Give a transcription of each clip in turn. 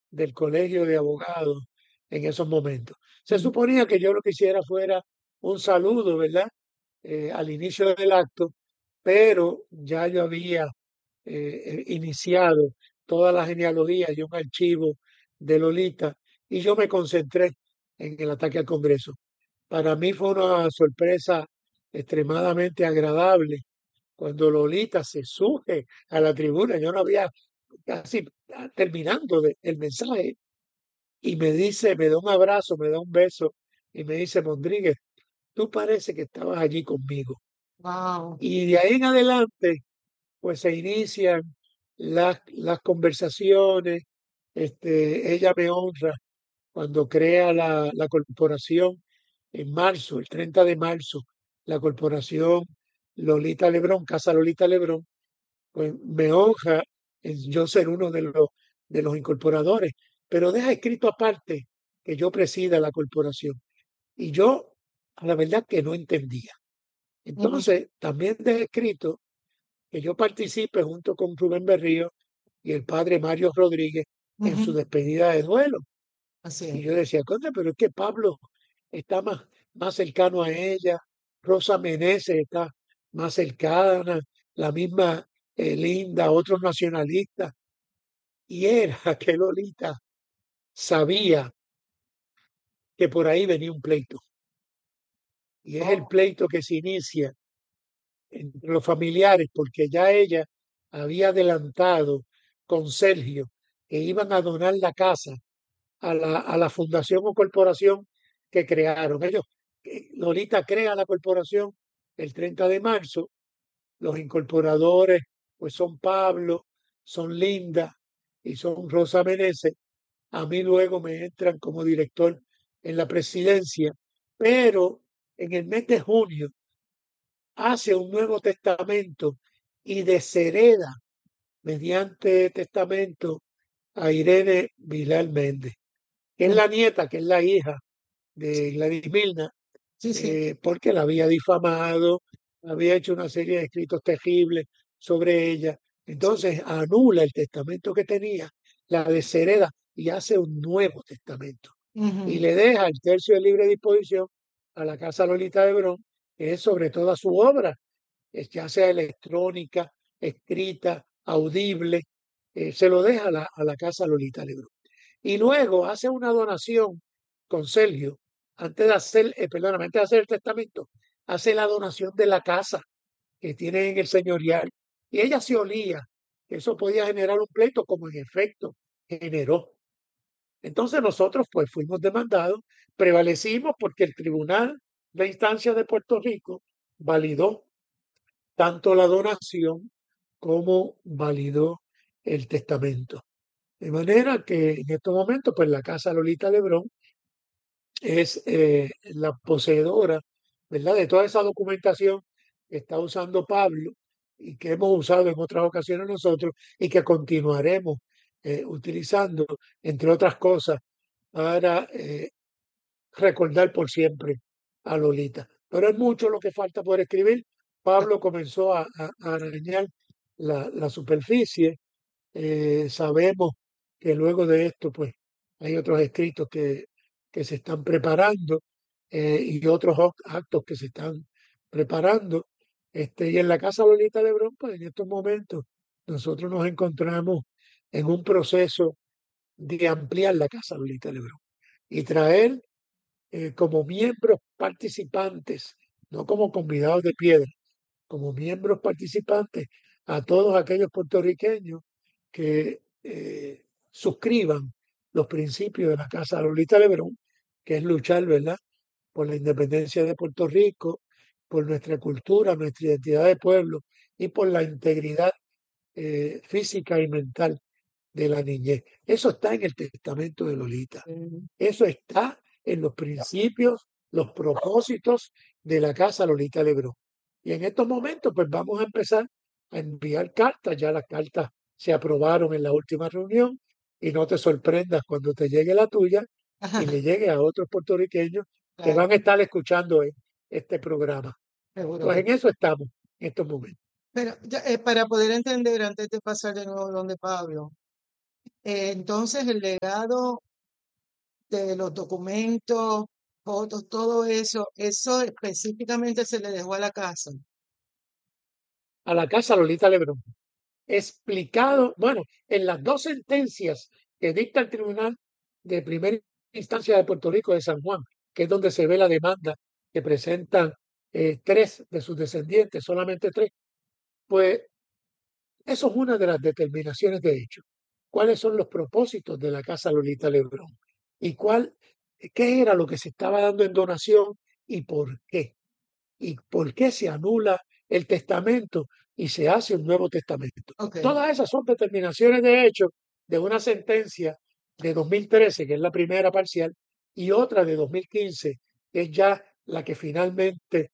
del Colegio de Abogados en esos momentos. Se suponía que yo lo que hiciera fuera un saludo, ¿verdad? Al inicio del acto, pero ya yo había iniciado toda la genealogía y un archivo de Lolita y yo me concentré en el ataque al Congreso. Para mí fue una sorpresa extremadamente agradable cuando Lolita se sube a la tribuna. Yo no había casi terminando el mensaje y me dice, me da un abrazo, me da un beso y me dice, Mondríguez, tú parece que estabas allí conmigo. Wow. Y de ahí en adelante, pues se inician las conversaciones. Ella me honra cuando crea la corporación en marzo, el 30 de marzo, la corporación Lolita Lebrón, Casa Lolita Lebrón, pues me honra en yo ser uno de los incorporadores, pero deja escrito aparte que yo presida la corporación. Y yo, a la verdad que no entendía. Ujú, Entonces, también deja escrito que yo participe junto con Rubén Berrío y el padre Mario Rodríguez en su ujú. despedida de duelo. Así Y es. yo decía, contra, pero es que Pablo está más cercano a ella, Rosa Meneses está más cercana, la misma Linda, otros nacionalistas. Y era que Lolita sabía que por ahí venía un pleito. Y es el Oh, pleito que se inicia entre los familiares, porque ya ella había adelantado con Sergio que iban a donar la casa a la fundación o corporación que crearon. Lolita crea la corporación el 30 de marzo, los incorporadores pues son Pablo, son Linda y son Rosa Meneses. A mí luego me entran como director en la presidencia, pero en el mes de junio hace un nuevo testamento y deshereda mediante testamento a Irene Vilar Méndez, que es mm, la nieta, que es la hija de Gladys Milna, sí, sí. porque la había difamado, había hecho una serie de escritos terribles sobre ella. Entonces anula el testamento que tenía, la deshereda y hace un nuevo testamento. Y Ujú. le deja el tercio de libre disposición a la Casa Lolita de Brón, que es sobre toda su obra, ya sea electrónica, escrita, audible, se lo deja a la Casa Lolita Lebrón. Y luego hace una donación con Sergio, antes de hacer el testamento, hace la donación de la casa que tiene en el señorial. Y ella se olía que eso podía generar un pleito, como en efecto generó. Entonces nosotros pues fuimos demandados, prevalecimos porque el Tribunal de Instancia de Puerto Rico validó tanto la donación como validó el testamento. De manera que en estos momentos, pues la Casa Lolita Lebrón es la poseedora, ¿verdad?, de toda esa documentación que está usando Pablo y que hemos usado en otras ocasiones nosotros y que continuaremos utilizando, entre otras cosas, para recordar por siempre a Lolita. Pero es mucho lo que falta por escribir. Pablo comenzó a arañar la superficie. Sabemos que luego de esto, pues, hay otros escritos que se están preparando y otros actos que se están preparando. Y en la Casa Lolita Lebrón, pues, en estos momentos, nosotros nos encontramos en un proceso de ampliar la Casa Lolita Lebrón y traer como miembros participantes, no como convidados de piedra, como miembros participantes a todos aquellos puertorriqueños que suscriban los principios de la Casa Lolita Lebrón, que es luchar, ¿verdad?, por la independencia de Puerto Rico, por nuestra cultura, nuestra identidad de pueblo y por la integridad física y mental de la niñez. Eso está en el testamento de Lolita. Mm. Eso está en los principios, los propósitos de la Casa Lolita Lebrón. Y en estos momentos, pues vamos a empezar a enviar cartas. Ya las cartas se aprobaron en la última reunión y no te sorprendas cuando te llegue la tuya y le llegue a otros puertorriqueños que Claro, van a estar escuchando este programa. seguro Pues que en eso estamos en estos momentos. pero ya, para poder entender, antes de pasar de nuevo donde Pablo, Entonces el legado de los documentos, fotos, todo eso específicamente se le dejó a la casa. A la casa Lolita Lebrón. Explicado, bueno, en las dos sentencias que dicta el Tribunal de Primera Instancia de Puerto Rico de San Juan, que es donde se ve la demanda que presentan tres de sus descendientes, solamente tres, pues eso es una de las determinaciones de hecho. ¿Cuáles son los propósitos de la Casa Lolita Lebrón? ¿Y qué era lo que se estaba dando en donación y por qué? ¿Y por qué se anula el testamento y se hace un nuevo testamento? Okay. Todas esas son determinaciones de hecho de una sentencia de 2013, que es la primera parcial, y otra de 2015, que es ya la que finalmente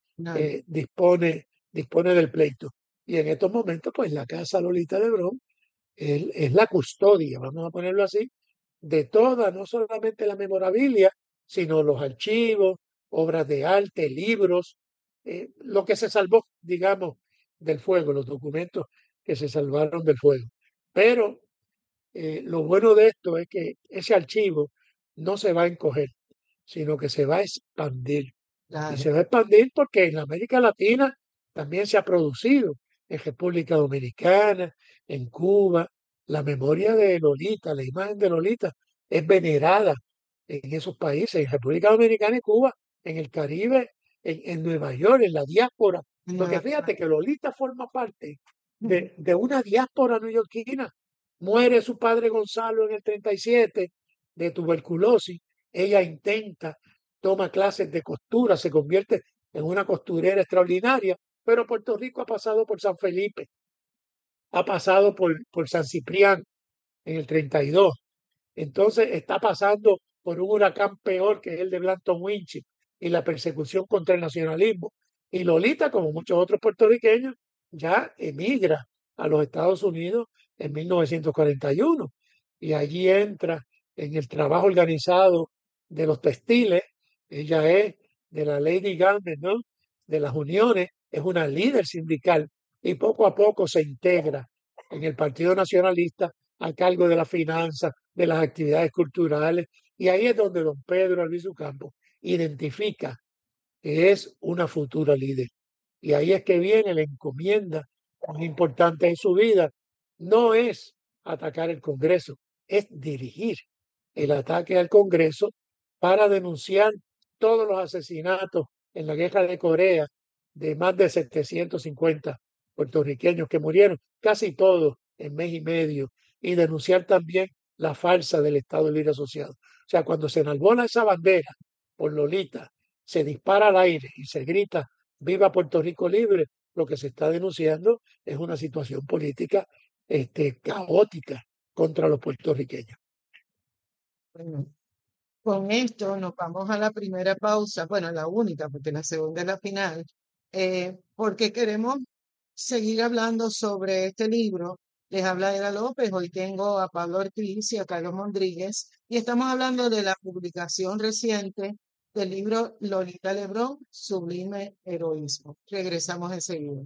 dispone del pleito. Y en estos momentos, pues la Casa Lolita Lebrón es la custodia, vamos a ponerlo así, de toda, no solamente la memorabilia, sino los archivos, obras de arte, libros, lo que se salvó, digamos, del fuego, los documentos que se salvaron del fuego. Pero lo bueno de esto es que ese archivo no se va a encoger, sino que se va a expandir. Y se va a expandir porque en América Latina también se ha producido, en República Dominicana, en Cuba. La memoria de Lolita, la imagen de Lolita es venerada en esos países, en República Dominicana y Cuba, en el Caribe, en Nueva York, en la diáspora. Porque fíjate que Lolita forma parte de una diáspora neoyorquina. Muere su padre Gonzalo en el 37 de tuberculosis. Ella toma clases de costura, se convierte en una costurera extraordinaria, pero Puerto Rico ha pasado por San Felipe, ha pasado por San Ciprián en el 32. Entonces está pasando por un huracán peor que es el de Blanton Winchell y la persecución contra el nacionalismo. Y Lolita, como muchos otros puertorriqueños, ya emigra a los Estados Unidos en 1941 y allí entra en el trabajo organizado de los textiles. Ella es de la Lady Garment, ¿no? De las uniones, es una líder sindical y poco a poco se integra en el Partido Nacionalista a cargo de las finanzas, de las actividades culturales, y ahí es donde don Pedro Albizu Campos identifica que es una futura líder. Y ahí es que viene la encomienda más importante en su vida. No es atacar el Congreso, es dirigir el ataque al Congreso para denunciar todos los asesinatos en la guerra de Corea de más de 750 puertorriqueños que murieron, casi todos en mes y medio, y denunciar también la farsa del Estado Libre Asociado. O sea, cuando se enalbola esa bandera por Lolita, se dispara al aire y se grita "Viva Puerto Rico libre", lo que se está denunciando es una situación política caótica contra los puertorriqueños. Bueno, con esto nos vamos a la primera pausa, bueno, la única, porque la segunda es la final, porque queremos seguir hablando sobre este libro. Les habla Eda López, hoy tengo a Pablo Ortiz y a Carlos Mondríguez, y estamos hablando de la publicación reciente del libro Lolita Lebrón, Sublime Heroísmo. Regresamos enseguida.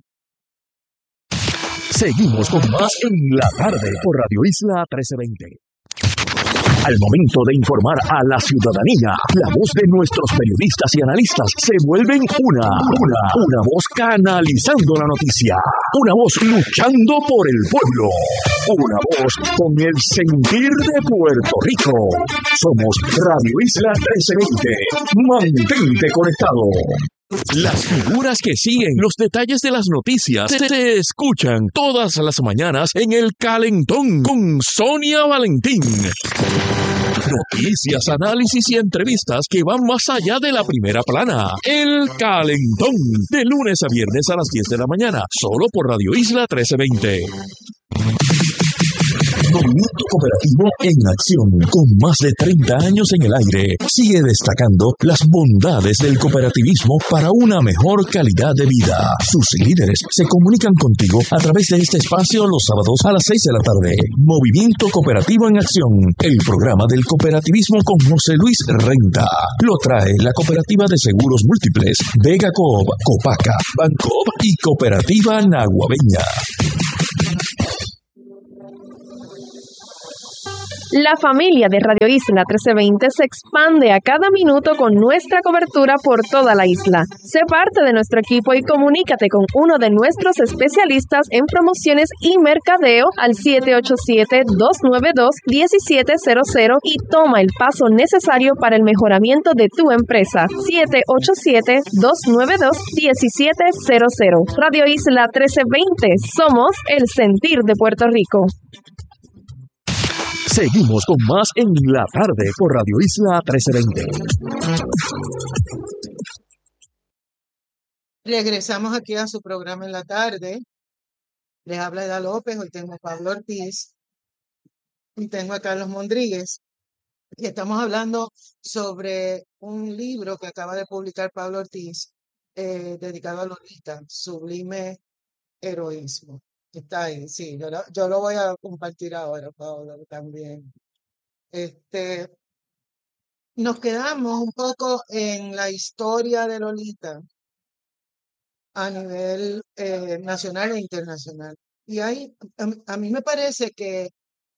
Seguimos con más en la tarde por Radio Isla 1320. Al momento de informar a la ciudadanía, la voz de nuestros periodistas y analistas se vuelven una voz canalizando la noticia, una voz luchando por el pueblo, una voz con el sentir de Puerto Rico. Somos Radio Isla 1320. Mantente conectado. Las figuras que siguen, los detalles de las noticias se escuchan todas las mañanas en El Calentón con Sonia Valentín. Noticias, análisis y entrevistas que van más allá de la primera plana. El Calentón, de lunes a viernes a las 10 de la mañana, solo por Radio Isla 1320. Movimiento Cooperativo en acción, con más de 30 años en el aire, sigue destacando las bondades del cooperativismo para una mejor calidad de vida. Sus líderes se comunican contigo a través de este espacio los sábados a las 6 de la tarde. Movimiento Cooperativo en acción, el programa del cooperativismo con José Luis Renta. Lo trae la Cooperativa de Seguros Múltiples, Vega Coop, Copaca, Bancoop y Cooperativa Naguabeña. La familia de Radio Isla 1320 se expande a cada minuto con nuestra cobertura por toda la isla. Sé parte de nuestro equipo y comunícate con uno de nuestros especialistas en promociones y mercadeo al 787-292-1700 y toma el paso necesario para el mejoramiento de tu empresa. 787-292-1700. Radio Isla 1320. Somos el sentir de Puerto Rico. Seguimos con más en la tarde por Radio Isla 1320. Regresamos aquí a su programa en la tarde. Les habla Eda López. Hoy tengo a Pablo Ortiz y tengo a Carlos Mondríguez. Y estamos hablando sobre un libro que acaba de publicar Pablo Ortiz, dedicado a Lolita, Sublime Heroísmo. Está ahí, sí, yo lo voy a compartir ahora, Pablo, también. Nos quedamos un poco en la historia de Lolita a nivel nacional e internacional. Y a mí me parece que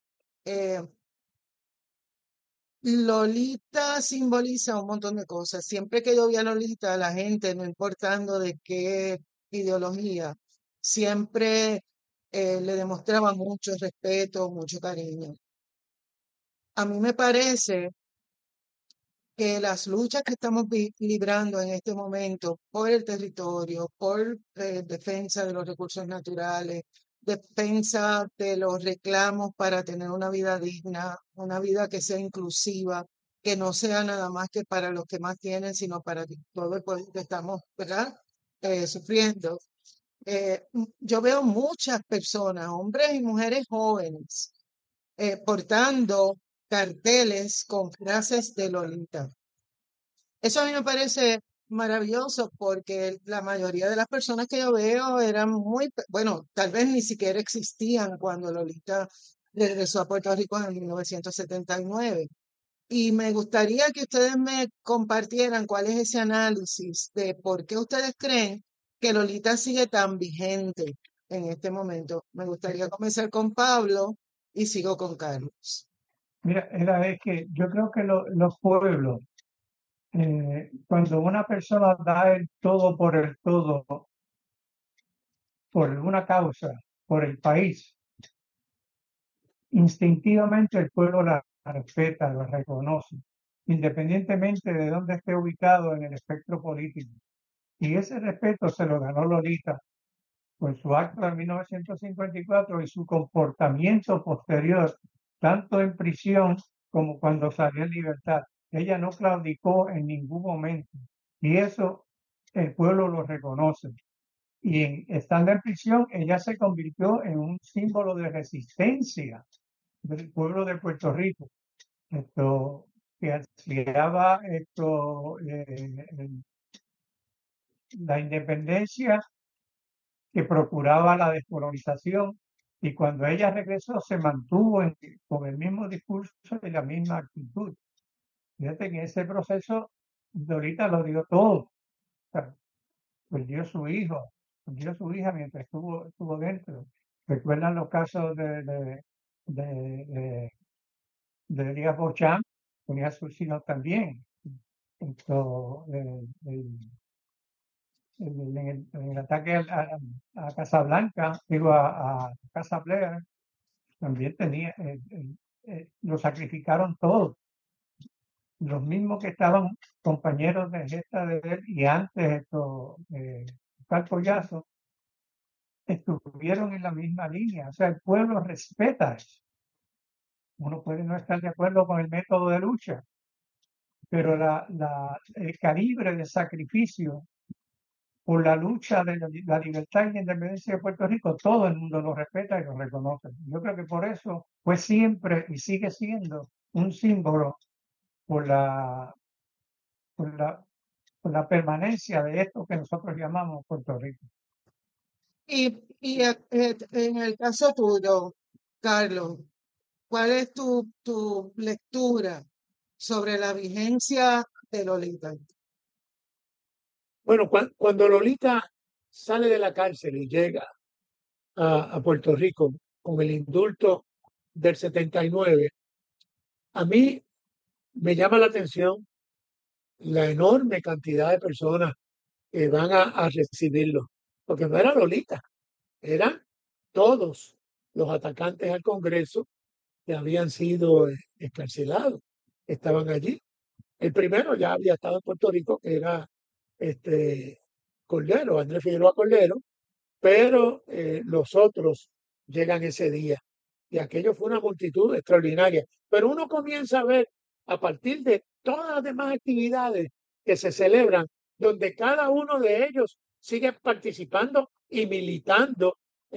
Lolita simboliza un montón de cosas. Siempre que yo vi a Lolita, la gente, no importando de qué ideología, siempre le demostraba mucho respeto, mucho cariño. A mí me parece que las luchas que estamos librando en este momento por el territorio, por defensa de los recursos naturales, defensa de los reclamos para tener una vida digna, una vida que sea inclusiva, que no sea nada más que para los que más tienen, sino para todo el pueblo que estamos, ¿verdad? Sufriendo. Yo veo muchas personas, hombres y mujeres jóvenes, portando carteles con frases de Lolita. Eso a mí me parece maravilloso porque la mayoría de las personas que yo veo eran bueno, tal vez ni siquiera existían cuando Lolita regresó a Puerto Rico en 1979. Y me gustaría que ustedes me compartieran cuál es ese análisis de por qué ustedes creen que Lolita sigue tan vigente en este momento. Me gustaría comenzar con Pablo y sigo con Carlos. Mira, es que yo creo que los pueblos, cuando una persona da el todo, por una causa, por el país, instintivamente el pueblo la respeta, la reconoce, independientemente de dónde esté ubicado en el espectro político. Y ese respeto se lo ganó Lolita con su acto de 1954 y su comportamiento posterior, tanto en prisión como cuando salió en libertad. Ella no claudicó en ningún momento y eso el pueblo lo reconoce. Y estando en prisión, ella se convirtió en un símbolo de resistencia del pueblo de Puerto Rico. Que ansiaba la independencia, que procuraba la descolonización, y cuando ella regresó se mantuvo con el mismo discurso y la misma actitud. Fíjate que en ese proceso Lolita lo dio todo. O sea, perdió su hijo, perdió su hija mientras estuvo dentro. ¿Recuerdan los casos de Elías Bocham? Tenía a sus hijos también. En el ataque a Casablanca, a Casa Blair, también lo sacrificaron todos. Los mismos que estaban compañeros de gesta de él y antes Oscar Collazo, estuvieron en la misma línea. O sea, el pueblo respeta eso. Uno puede no estar de acuerdo con el método de lucha, pero el calibre de sacrificio por la lucha de la libertad y la independencia de Puerto Rico, todo el mundo lo respeta y lo reconoce. Yo creo que por eso fue siempre y sigue siendo un símbolo por la permanencia de esto que nosotros llamamos Puerto Rico. Y en el caso tuyo, Carlos, ¿cuál es tu lectura sobre la vigencia de Lolita? Bueno, cuando Lolita sale de la cárcel y llega a Puerto Rico con el indulto del 79, A mí me llama la atención la enorme cantidad de personas que van a recibirlo, porque no era Lolita, eran todos los atacantes al Congreso que habían sido escarcelados, estaban allí. El primero ya había estado en Puerto Rico, que era este Cordero, Andrés Figueroa Cordero, pero los otros llegan ese día. Y aquello fue una multitud extraordinaria. Pero uno comienza a ver a partir de todas las demás actividades que se celebran, donde cada uno de ellos sigue participando y militando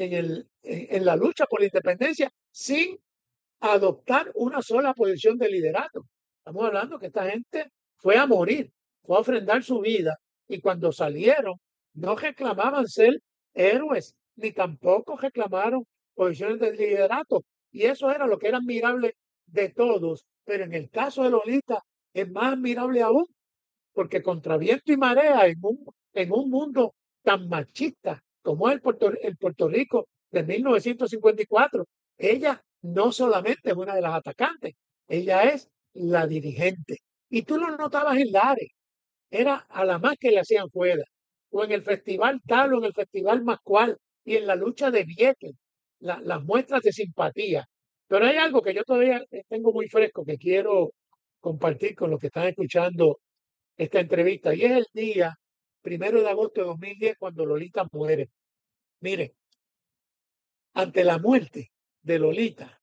en la lucha por la independencia sin adoptar una sola posición de liderato. Estamos hablando que esta gente fue a morir, fue a ofrendar su vida y cuando salieron no reclamaban ser héroes, ni tampoco reclamaron posiciones de liderato. Y eso era lo que era admirable de todos. Pero en el caso de Lolita es más admirable aún, porque contra viento y marea, en un mundo tan machista como es el Puerto Rico de 1954, ella no solamente es una de las atacantes, ella es la dirigente. Y tú lo notabas en Lares, era a la más que le hacían fuera, o en el festival tal o en el festival más cual, y en la lucha de Vieques, las muestras de simpatía. Pero hay algo que yo todavía tengo muy fresco que quiero compartir con los que están escuchando esta entrevista, y es el día 1 de agosto de 2010 cuando Lolita muere. Mire, ante la muerte de Lolita,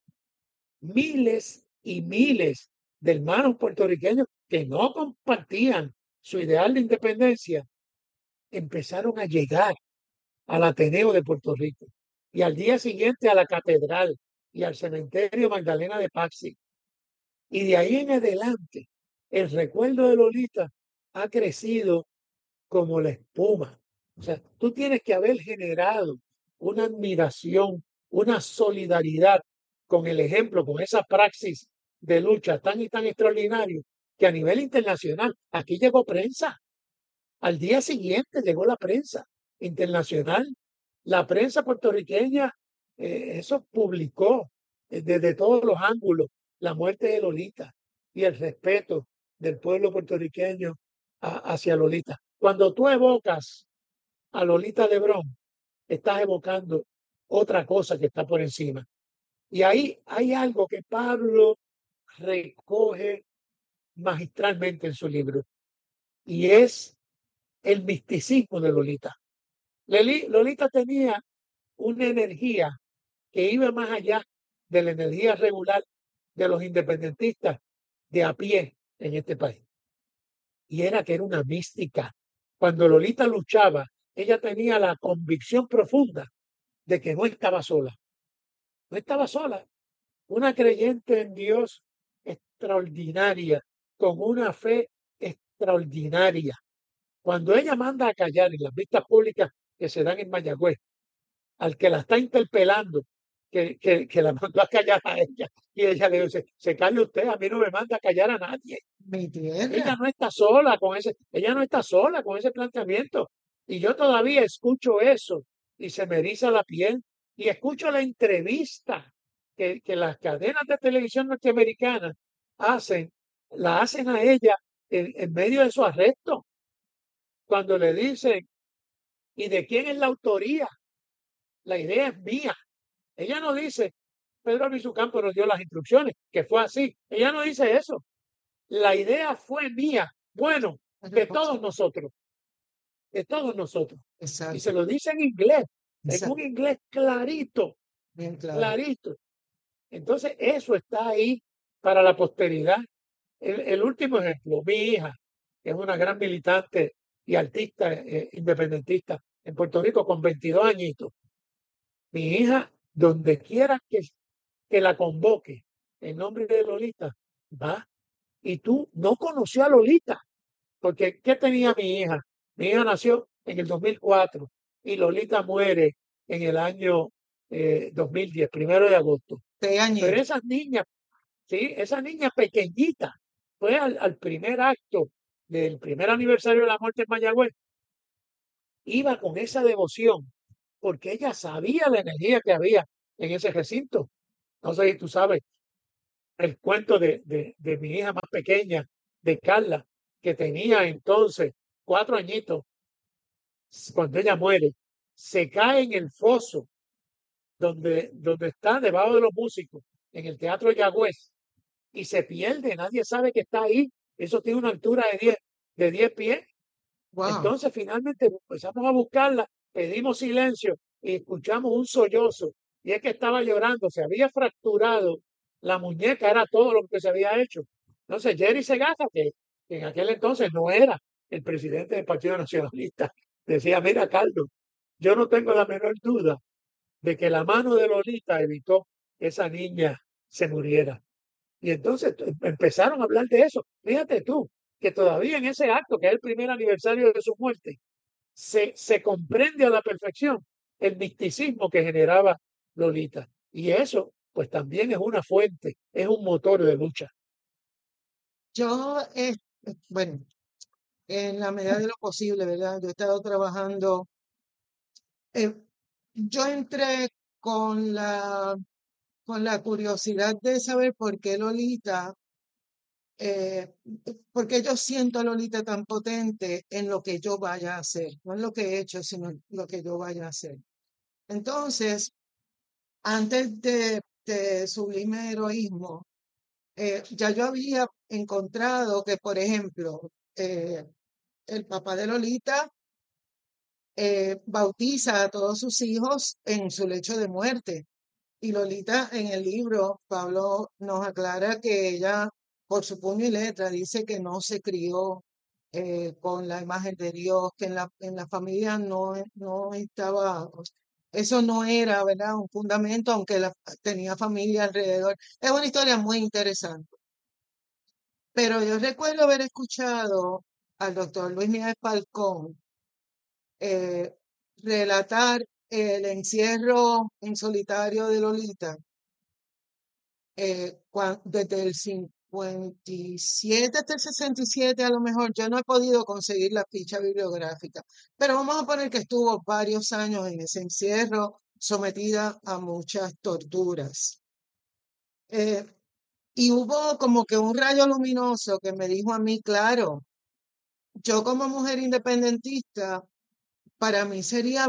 miles y miles de hermanos puertorriqueños que no compartían su ideal de independencia empezaron a llegar al Ateneo de Puerto Rico y al día siguiente a la catedral y al cementerio Magdalena de Paxi. Y de ahí en adelante, el recuerdo de Lolita ha crecido como la espuma. O sea, tú tienes que haber generado una admiración, una solidaridad con el ejemplo, con esa praxis de lucha tan y tan extraordinario que a nivel internacional, aquí llegó prensa. Al día siguiente llegó la prensa internacional, la prensa puertorriqueña, eso publicó desde todos los ángulos la muerte de Lolita y el respeto del pueblo puertorriqueño hacia Lolita. Cuando tú evocas a Lolita Lebrón, estás evocando otra cosa que está por encima. Y ahí hay algo que Pablo recoge magistralmente en su libro, y es el misticismo de Lolita. Lolita tenía una energía que iba más allá de la energía regular de los independentistas de a pie en este país. Y era que era una mística. Cuando Lolita luchaba, ella tenía la convicción profunda de que no estaba sola. No estaba sola. Una creyente en Dios extraordinaria, con una fe extraordinaria. Cuando ella manda a callar en las vistas públicas que se dan en Mayagüez, al que la está interpelando, que la mandó a callar a ella, y ella le dice, se calle usted, a mí no me manda a callar a nadie. Mi tierra. Ella no está sola con ella no está sola con ese planteamiento. Y yo todavía escucho eso y se me eriza la piel y escucho la entrevista que las cadenas de televisión norteamericanas hacen, la hacen a ella en medio de su arresto, cuando le dicen, ¿y de quién es la autoría? La idea es mía. Ella no dice, Pedro Albizu Campos nos dio las instrucciones, que fue así. Ella no dice eso. La idea fue mía. Bueno, de todos nosotros. De todos nosotros. Exacto. Y se lo dice en inglés. Exacto. En un inglés clarito. Bien claro. Clarito. Entonces, eso está ahí para la posteridad. El último ejemplo, mi hija, que es una gran militante y artista independentista en Puerto Rico con 22 añitos. Mi hija, donde quiera que la convoque en nombre de Lolita, va. Y tú no conoció a Lolita, porque ¿qué tenía mi hija? Mi hija nació en el 2004 y Lolita muere en el año 2010, 1 de agosto. Pero esas niñas, sí, esa niña pequeñita fue al primer acto del primer aniversario de la muerte en Mayagüez, iba con esa devoción, porque ella sabía la energía que había en ese recinto. No sé si tú sabes el cuento de mi hija más pequeña, de Carla, que tenía entonces 4 añitos cuando ella muere, se cae en el foso donde está debajo de los músicos, en el Teatro Yagüez, y se pierde, nadie sabe que está ahí. Eso tiene una altura de 10 pies. Wow. Entonces finalmente empezamos a buscarla, pedimos silencio y escuchamos un sollozo. Y es que estaba llorando, se había fracturado la muñeca, era todo lo que se había hecho. Entonces Jerry Segaza, que en aquel entonces no era el presidente del Partido Nacionalista, decía, mira, Carlos, yo no tengo la menor duda de que la mano de Lolita evitó que esa niña se muriera. Y entonces empezaron a hablar de eso. Fíjate tú, que todavía en ese acto, que es el primer aniversario de su muerte, se comprende a la perfección el misticismo que generaba Lolita. Y eso, pues también es una fuente, es un motor de lucha. Yo, bueno, en la medida de lo posible, ¿verdad? Yo he estado trabajando, eh, yo entré con con la curiosidad de saber por qué Lolita, eh, porque yo siento a Lolita tan potente en lo que yo vaya a hacer, no en lo que he hecho, sino en lo que yo vaya a hacer. Entonces, antes de Sublime Heroísmo, ya yo había encontrado que, por ejemplo, el papá de Lolita bautiza a todos sus hijos en su lecho de muerte. Y Lolita en el libro, Pablo nos aclara que ella, por su puño y letra, dice que no se crió con la imagen de Dios, que en la familia no estaba, eso no era, ¿verdad? Un fundamento, aunque tenía familia alrededor. Es una historia muy interesante. Pero yo recuerdo haber escuchado al doctor Luis Miguel Falcón eh, relatar el encierro en solitario de Lolita desde el 57 hasta el 67, a lo mejor. Yo no he podido conseguir la ficha bibliográfica, pero vamos a poner que estuvo varios años en ese encierro, sometida a muchas torturas. Eh, y hubo como que un rayo luminoso que me dijo a mí, claro, yo como mujer independentista, para mí sería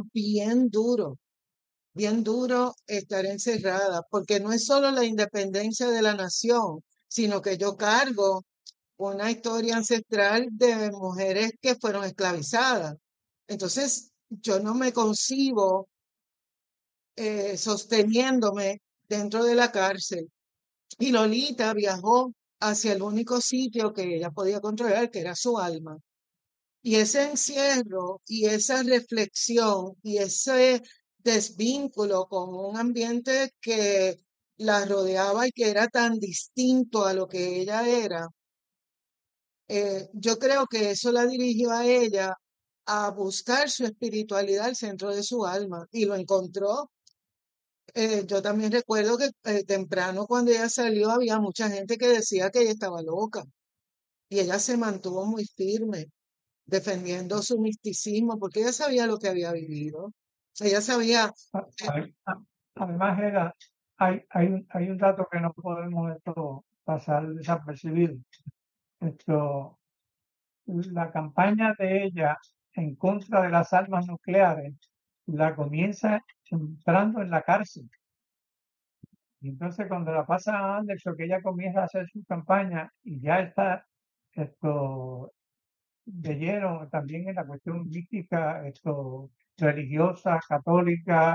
bien duro estar encerrada, porque no es solo la independencia de la nación, sino que yo cargo una historia ancestral de mujeres que fueron esclavizadas. Entonces, yo no me concibo sosteniéndome dentro de la cárcel. Y Lolita viajó hacia el único sitio que ella podía controlar, que era su alma. Y ese encierro y esa reflexión y ese desvínculo con un ambiente que la rodeaba y que era tan distinto a lo que ella era, yo creo que eso la dirigió a ella a buscar su espiritualidad al centro de su alma y lo encontró. Yo también recuerdo que temprano cuando ella salió había mucha gente que decía que ella estaba loca y ella se mantuvo muy firme defendiendo su misticismo, porque ella sabía lo que había vivido. Ella sabía, Además, hay un dato que no podemos pasar desapercibido. Esto, la campaña de ella en contra de las armas nucleares la comienza entrando en la cárcel. Y entonces cuando la pasa a Anderson, que ella comienza a hacer su campaña y ya está esto de lleno también en la cuestión mística, religiosa, católica,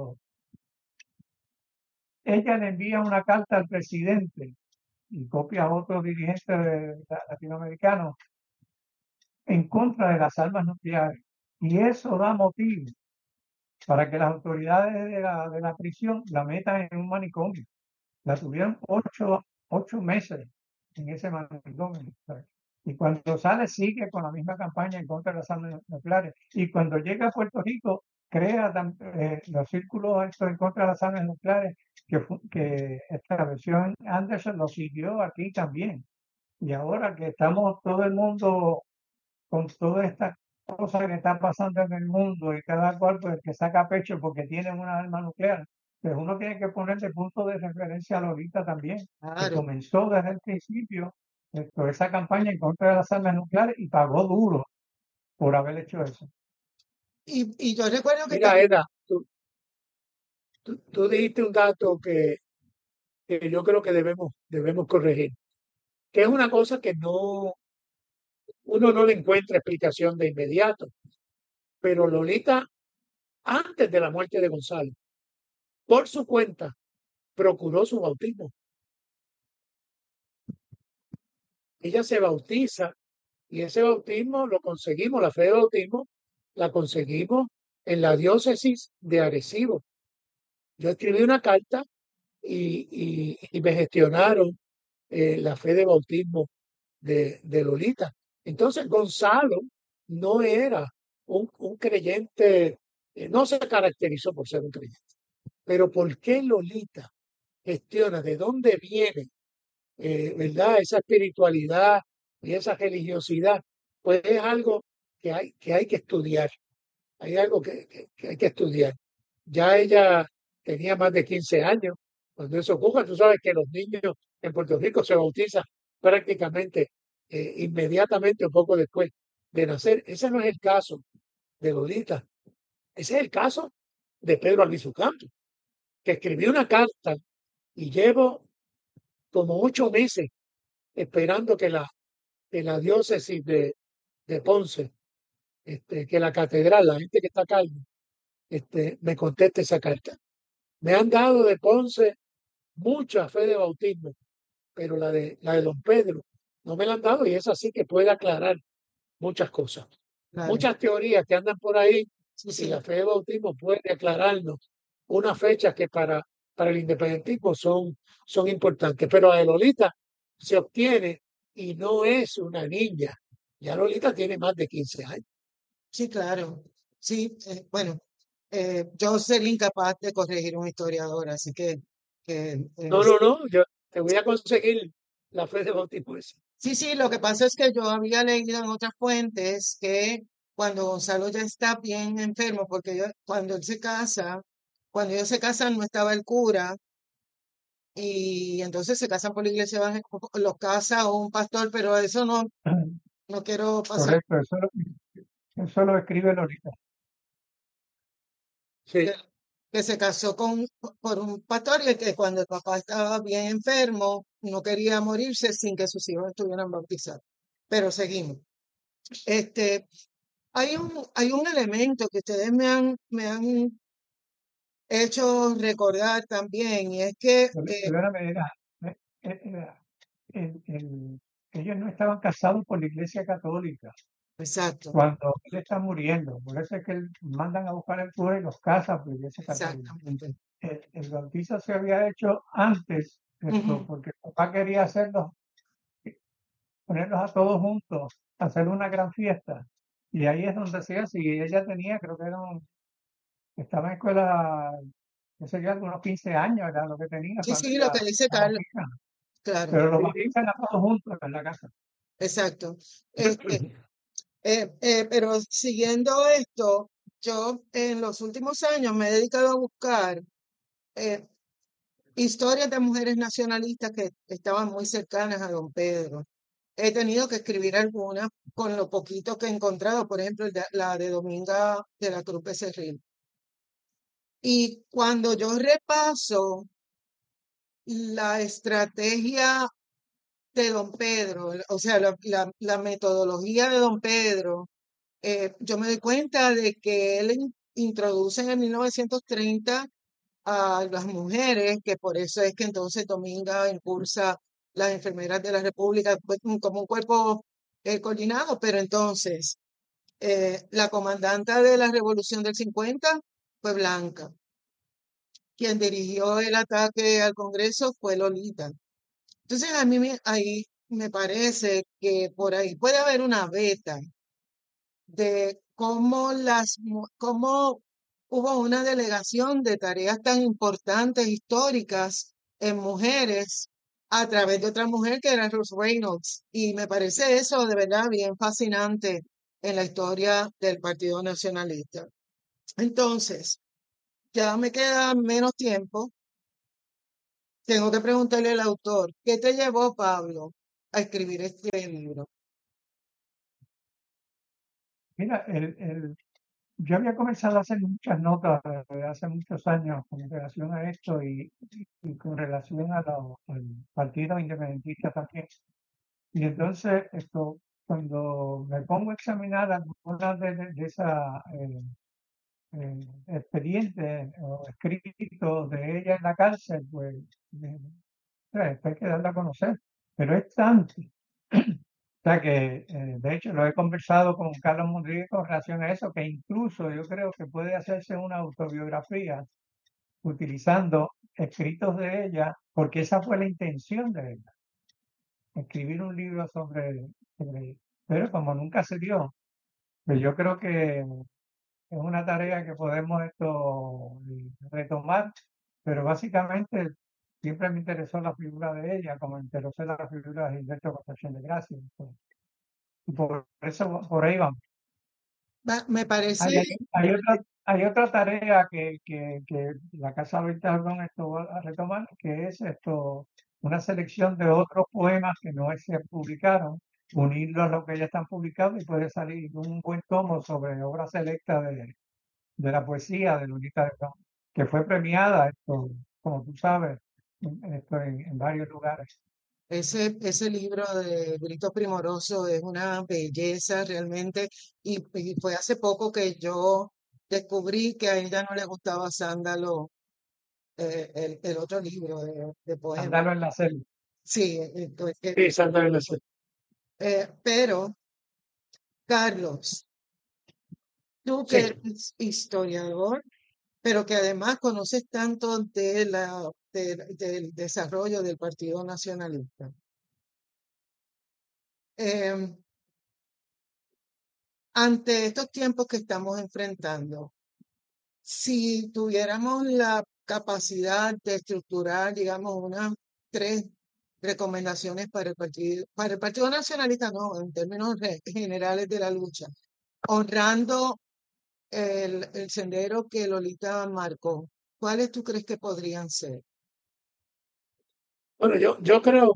ella le envía una carta al presidente y copia a otros dirigentes latinoamericanos en contra de las armas nucleares. Y eso da motivo para que las autoridades de la prisión la metan en un manicomio. La tuvieron 8 meses en ese manicomio. Y cuando sale sigue con la misma campaña en contra de las armas nucleares. Y cuando llega a Puerto Rico crea los círculos estos en contra de las armas nucleares que estableció en Anderson, lo siguió aquí también. Y ahora que estamos todo el mundo con todas estas cosas que están pasando en el mundo y cada cual pues, que saca pecho porque tiene una arma nuclear, pero uno tiene que poner de punto de referencia a Lolita también, que Claro. comenzó desde el principio esa campaña en contra de las armas nucleares y pagó duro por haber hecho eso. Y yo recuerdo que Mira, Eda, tú dijiste un dato que yo creo que debemos corregir, que es una cosa que uno no le encuentra explicación de inmediato, pero Lolita, antes de la muerte de Gonzalo, por su cuenta, procuró su bautismo. Ella se bautiza y ese bautismo lo conseguimos, la fe de bautismo la conseguimos en la diócesis de Arecibo. Yo escribí una carta y me gestionaron la fe de bautismo de Lolita. Entonces Gonzalo no era un creyente, no se caracterizó por ser un creyente, pero ¿por qué Lolita gestiona de dónde viene, verdad, esa espiritualidad y esa religiosidad? Pues es algo que hay que estudiar, hay algo que hay que estudiar. Ya ella tenía más de 15 años cuando eso ocurre. Tú sabes que los niños en Puerto Rico se bautizan prácticamente inmediatamente o poco después de nacer. Ese no es el caso de Lolita. Ese es el caso de Pedro Albizu Campos, que escribió una carta y llevo como 8 meses esperando que la diócesis de Ponce, que la catedral, la gente que está acá, me conteste esa carta. Me han dado de Ponce mucha fe de bautismo, pero la de don Pedro no me la han dado y es así que puede aclarar muchas cosas. claro, Muchas teorías que andan por ahí sí, y sí, la fe de bautismo puede aclararnos unas fechas que para el independentismo son importantes. Pero la de Lolita se obtiene y no es una niña. Ya Lolita tiene más de 15 años. sí, claro. Sí, bueno, yo sería incapaz de corregir un historiador, así que No, no, no, yo te voy a conseguir la fe de bautismo esa. sí, sí, lo que pasa es que yo había leído en otras fuentes que cuando Gonzalo ya está bien enfermo, porque cuando él se casa, cuando ellos se casan no estaba el cura y entonces se casan por la iglesia evangélica, los casa un pastor, pero eso no quiero pasar, Correcto, eso lo escribe Lolita. que, Sí, que se casó por un pastor y que cuando el papá estaba bien enfermo no quería morirse sin que sus hijos estuvieran bautizados. Pero seguimos. Este, hay un elemento que ustedes me han hecho recordar también, y es que, Perdóname, eh, eh, el- el- ellos no estaban casados por la Iglesia Católica exacto, cuando él está muriendo. Por eso es que mandan a buscar el cura y los casan por la Iglesia Católica. exactamente. El bautizo se había hecho antes, Ujú. porque el papá quería ponerlos a todos juntos, hacer una gran fiesta. Y ahí es donde se hace. Y ella tenía, creo que estaba en escuela, qué sé yo, algunos 15 años era lo que tenía Sí, cuando sí, lo ella que dice la Carlos, bautizan. claro, Pero los sí, sí. bautizan a todos juntos en la casa. exacto. Este, pero siguiendo esto, yo en los últimos años me he dedicado a buscar eh, historias de mujeres nacionalistas que estaban muy cercanas a don Pedro. He tenido que escribir algunas con lo poquito que he encontrado, por ejemplo, la de Dominga de la Cruz Becerril. Y cuando yo repaso la estrategia de don Pedro, o sea, la metodología de don Pedro, yo me doy cuenta de que él introduce en 1930 a las mujeres, que por eso es que entonces Dominga impulsa las enfermeras de la República pues, como un cuerpo coordinado, pero entonces la comandante de la Revolución del 50 fue Blanca. Quien dirigió el ataque al Congreso fue Lolita. Entonces a mí ahí me parece que por ahí puede haber una beta de cómo hubo una delegación de tareas tan importantes, históricas, en mujeres, a través de otra mujer que era Ruth Reynolds. Y me parece eso de verdad bien fascinante en la historia del Partido Nacionalista. Entonces, ya me queda menos tiempo. Tengo que preguntarle al autor, ¿qué te llevó, Pablo, a escribir este libro? Mira, yo había comenzado a hacer muchas notas desde hace muchos años con relación a esto y con relación al partido independentista también. Y entonces, cuando me pongo a examinar algunas de esas expedientes o escritos de ella en la cárcel, pues hay que darla a conocer. Pero es tanto. O sea que, de hecho, lo he conversado con Carlos Rodríguez con relación a eso, que incluso yo creo que puede hacerse una autobiografía utilizando escritos de ella, porque esa fue la intención de ella, escribir un libro sobre ella. Pero como nunca se dio, pues yo creo que es una tarea que podemos retomar, pero básicamente siempre me interesó la figura de ella, como me interesó la figura de Gilberto Concepción de Gracia. Pues. Y por eso, por ahí vamos. Me parece, Hay otra tarea que la Casa Berta Aldón esto va a retomar, que es una selección de otros poemas que no se publicaron, unirlos a lo que ya están publicados y puede salir un buen tomo sobre obras selectas de la poesía de Lolita Aldón, que fue premiada, como tú sabes, en varios lugares. ese libro de Grito Primoroso es una belleza realmente y fue hace poco que yo descubrí que a ella no le gustaba Sándalo, el otro libro de poemas. Andarlo en la selva. Sí, Sí, Santa Venezuela. pero Carlos, tú que Sí. eres historiador, pero que además conoces tanto del desarrollo del Partido Nacionalista. Em, ante estos tiempos que estamos enfrentando, si tuviéramos la capacidad de estructurar, digamos, unas 3 recomendaciones para el Partido Nacionalista, no, en términos generales de la lucha, honrando el sendero que Lolita marcó, ¿cuáles tú crees que podrían ser? Bueno, yo creo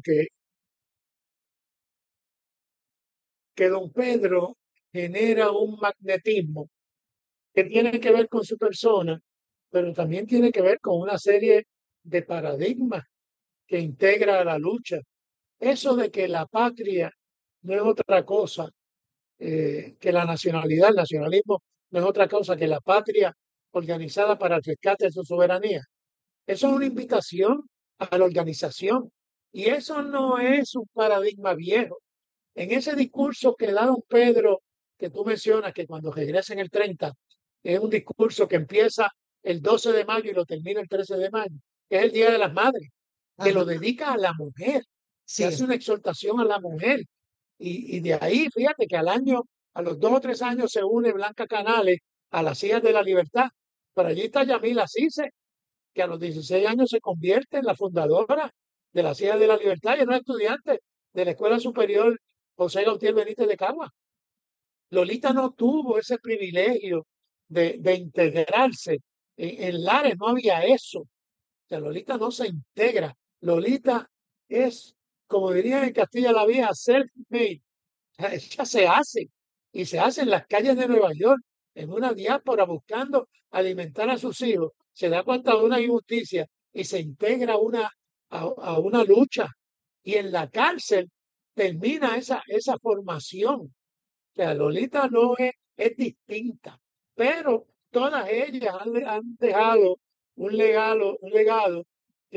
que don Pedro genera un magnetismo que tiene que ver con su persona, pero también tiene que ver con una serie de paradigmas que integra a la lucha. Eso de que la patria no es otra cosa que la nacionalidad, el nacionalismo no es otra cosa que la patria organizada para el rescate de su soberanía. Eso es una invitación a la organización y eso no es un paradigma viejo. En ese discurso que da don Pedro, que tú mencionas, que cuando regresa en el 30, es un discurso que empieza el 12 de mayo y lo termina el 13 de mayo, que es el Día de las Madres, que Ajá, lo dedica a la mujer, que sí, hace una exhortación a la mujer. Y de ahí, fíjate que al año, a los 2 o 3 años, se une Blanca Canales a las Hijas de la Libertad. Pero allí está Yamila Cise, que a los 16 años se convierte en la fundadora de las Hijas de la Libertad y es una estudiante de la Escuela Superior José Gautier Benítez de Cagua. Lolita no tuvo ese privilegio de integrarse. En Lares no había eso. O sea, Lolita no se integra. Lolita es, como dirían en Castilla la Vieja, self-made. O sea, ella se hace y se hace en las calles de Nueva York, en una diáspora buscando alimentar a sus hijos. Se da cuenta de una injusticia y se integra a una lucha. Y en la cárcel termina esa formación. O sea, Lolita no es distinta, pero todas ellas han dejado un legado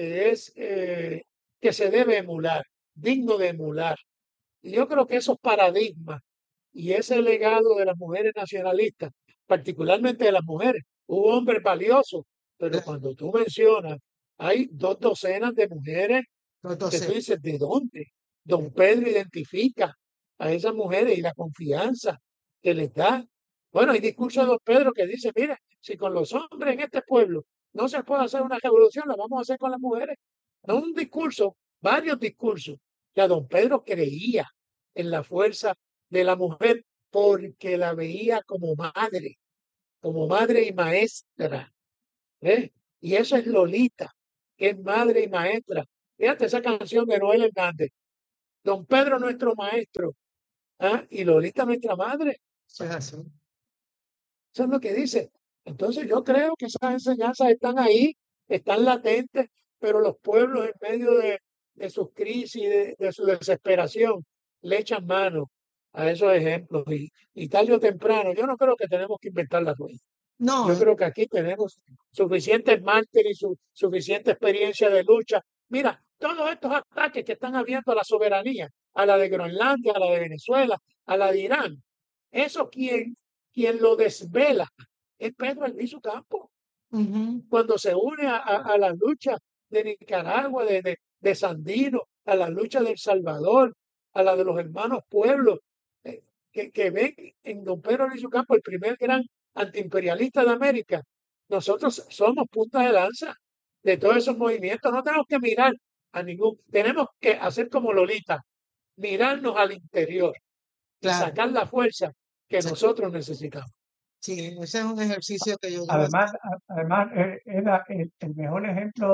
que se debe emular, digno de emular. Y yo creo que esos paradigmas y ese legado de las mujeres nacionalistas, particularmente de las mujeres, hubo hombres valiosos, pero claro, cuando tú mencionas, hay 2 docenas de mujeres que tú entonces, dices, ¿de dónde? Don Pedro identifica a esas mujeres y la confianza que les da. Bueno, hay discursos de don Pedro que dice, mire, si con los hombres en este pueblo no se puede hacer una revolución, la vamos a hacer con las mujeres. No un discurso, varios discursos. Ya don Pedro creía en la fuerza de la mujer porque la veía como madre y maestra. ¿eh? Y eso es Lolita, que es madre y maestra. Fíjate esa canción de Noel Hernández. Don Pedro nuestro maestro, ¿ah? Y Lolita nuestra madre. Eso es así. Eso es lo que dice. Entonces yo creo que esas enseñanzas están ahí, están latentes, pero los pueblos en medio de sus crisis, de su desesperación, le echan mano a esos ejemplos y tarde o temprano, yo no creo que tenemos que inventar la rueda. Yo No, creo que aquí tenemos suficientes mártires y suficiente experiencia de lucha. Mira, todos estos ataques que están habiendo a la soberanía, a la de Groenlandia, a la de Venezuela, a la de Irán, eso quien lo desvela es Pedro Albizu Campos, ujú. cuando se une a la lucha de Nicaragua, de Sandino, a la lucha de El Salvador, a la de los hermanos pueblos, que ven en don Pedro Albizu Campos el primer gran antiimperialista de América. Nosotros somos punta de lanza de todos esos movimientos. No tenemos que mirar a ningún, tenemos que hacer como Lolita, mirarnos al interior y Claro, sacar la fuerza que sí, nosotros necesitamos. sí, ese es un ejercicio que yo llevo Además, además era el mejor ejemplo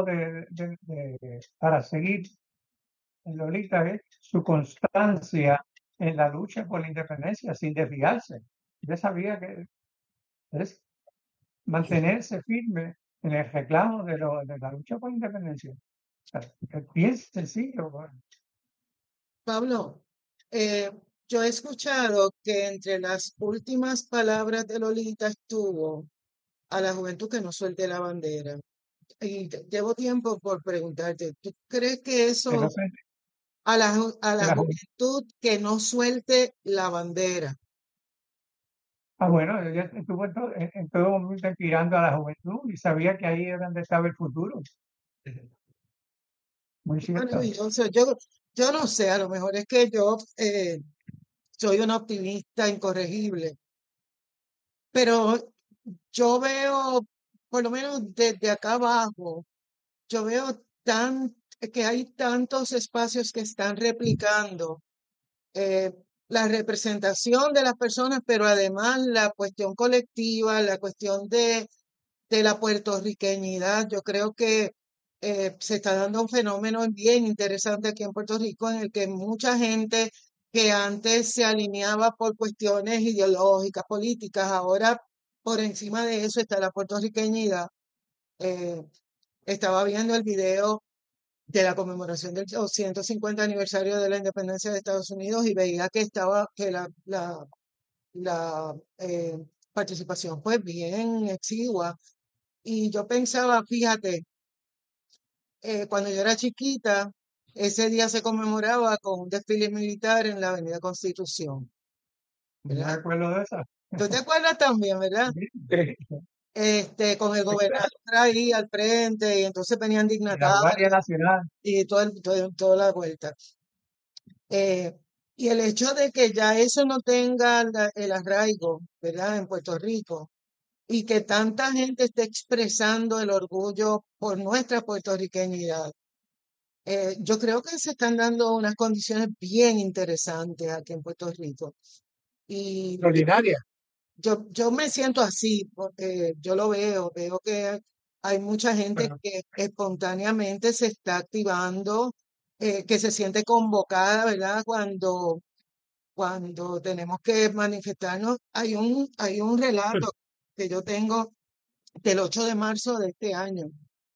para seguir en Lolita es su constancia en la lucha por la independencia sin desviarse. Ella sabía que es mantenerse firme en el reclamo de la lucha por la independencia. O sea, es bien sencillo. Bueno. Pablo, eh, yo he escuchado que entre las últimas palabras de Lolita estuvo a la juventud que no suelte la bandera. Y llevo tiempo por preguntarte, ¿tú crees que Que no eso sé, a que la la juventud que no suelte la bandera? bueno, ella estuvo en todo momento inspirando a la juventud y sabía que ahí era donde estaba el futuro. Muy cierto. Maravilloso. Yo no sé, a lo mejor es que yo soy una optimista incorregible, pero yo veo, por lo menos desde acá abajo, yo veo que hay tantos espacios que están replicando eh, la representación de las personas, pero además la cuestión colectiva, la cuestión de la puertorriqueñidad. Yo creo que se está dando un fenómeno bien interesante aquí en Puerto Rico en el que mucha gente que antes se alineaba por cuestiones ideológicas, políticas, ahora por encima de eso está la puertorriqueñidad. Eh, Estaba viendo el video de la conmemoración del 250 aniversario de la independencia de Estados Unidos y veía que la participación fue bien exigua. Y yo pensaba, fíjate, cuando yo era chiquita, ese día se conmemoraba con un desfile militar en la Avenida Constitución, No me ¿verdad? acuerdo de esa. ¿Tú te acuerdas también, verdad? Con el gobernador ahí al frente y entonces venían De la Guardia dignatarios Nacional. y toda la vuelta. Eh, y el hecho de que ya eso no tenga el arraigo, ¿verdad? En Puerto Rico y que tanta gente esté expresando el orgullo por nuestra puertorriqueñidad. Yo creo que se están dando unas condiciones bien interesantes aquí en Puerto Rico. Y Extraordinaria. yo me siento así, porque yo lo veo que hay mucha gente Bueno, que espontáneamente se está activando, que se siente convocada, ¿verdad? Cuando tenemos que manifestarnos. Hay un relato que yo tengo del 8 de marzo de este año,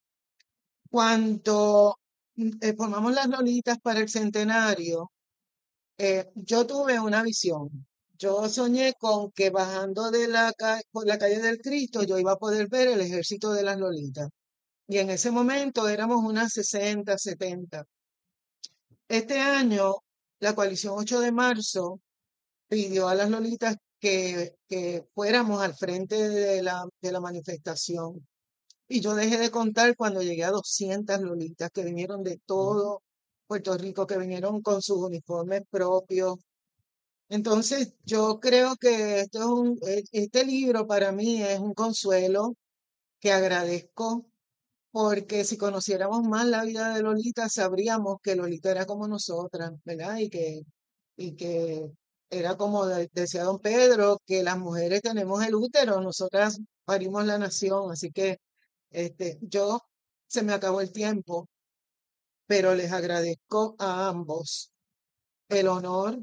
cuando formamos las Lolitas para el centenario. Yo tuve una visión. Yo soñé con que bajando por la calle del Cristo yo iba a poder ver el ejército de las Lolitas. Y en ese momento éramos unas 60, 70. Este año, la coalición 8 de marzo pidió a las Lolitas que fuéramos al frente de la manifestación. Y yo dejé de contar cuando llegué a 200 Lolitas que vinieron de todo Puerto Rico, que vinieron con sus uniformes propios. Entonces, yo creo que este libro para mí es un consuelo que agradezco, porque si conociéramos más la vida de Lolita, sabríamos que Lolita era como nosotras, ¿verdad? Y que era como decía don Pedro, que las mujeres tenemos el útero, nosotras parimos la nación. Así que Yo se me acabó el tiempo, pero les agradezco a ambos el honor.